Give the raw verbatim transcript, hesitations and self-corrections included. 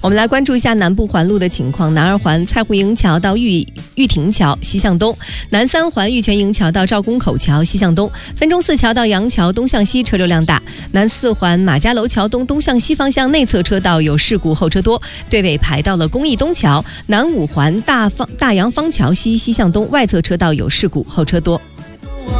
我们来关注一下南部环路的情况。南二环蔡胡营桥到玉玉亭桥西向东，南三环玉泉营桥到赵公口桥西向东，分钟寺桥到杨桥东向西车流量大。南四环马家楼桥东东向西方向内侧车道有事故，后车多，队尾排到了公益东桥。南五环大方大洋方桥西西向东外侧车道有事故，后车多。